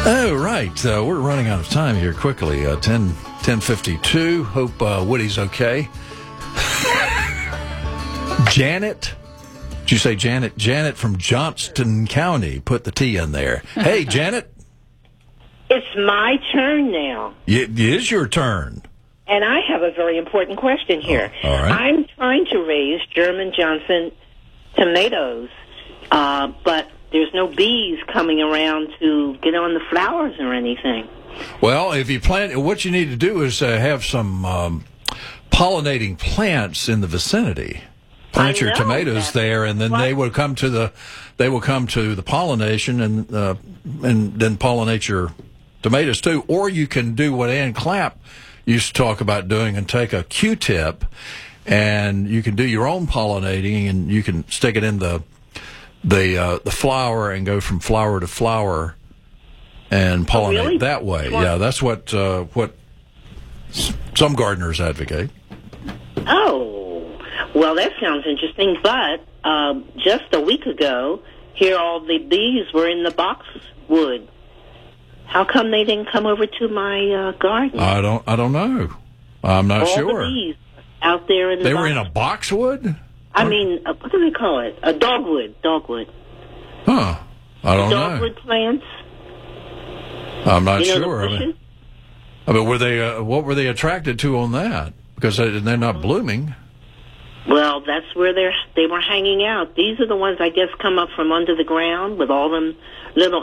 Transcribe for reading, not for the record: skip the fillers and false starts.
Oh, right. We're running out of time here quickly. 10:52. Hope Woody's okay. Janet. Did you say Janet? Janet from Johnston County. Put the T in there. Hey, Janet. It's my turn now. It is your turn. And I have a very important question here. All right. I'm trying to raise German Johnson tomatoes, but there's no bees coming around to get on the flowers or anything. Well, if you plant, what you need to do is have some pollinating plants in the vicinity. Plant your tomatoes there, and then they will come to the pollination, and then pollinate your tomatoes too. Or you can do what Ann Clapp used to talk about doing, and take a Q-tip, and you can do your own pollinating, and you can stick it in the flower and go from flower to flower and pollinate that way. Yeah, that's what some gardeners advocate. Oh, well, that sounds interesting. But just a week ago, here all the bees were in the boxwood. How come they didn't come over to my garden? I don't know. I'm not sure. All the bees out there in the They were in a boxwood? I mean, what do they call it? A dogwood. Huh. I don't know. Dogwood plants. I'm not sure. I mean, were they? What were they attracted to on that? Because they're not blooming. Well, that's where they were hanging out. These are the ones, I guess, come up from under the ground with all them little